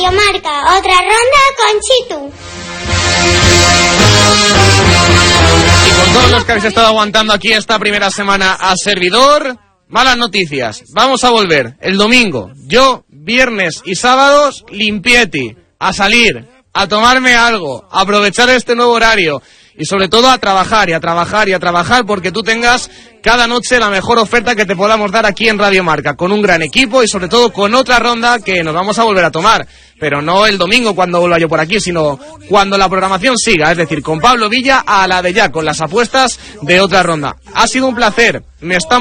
Marca, otra ronda con Chitu. Y con todos los que habéis estado aguantando aquí esta primera semana a servidor, malas noticias. Vamos a volver el domingo. Yo, viernes y sábados, limpieti, a salir, a tomarme algo, a aprovechar este nuevo horario y sobre todo a trabajar y a trabajar y a trabajar porque tú tengas cada noche la mejor oferta que te podamos dar aquí en Radio Marca, con un gran equipo y sobre todo con otra ronda que nos vamos a volver a tomar, pero no el domingo cuando vuelva yo por aquí, sino cuando la programación siga, es decir, con Pablo Villa a la de ya, con las apuestas de otra ronda. Ha sido un placer, me está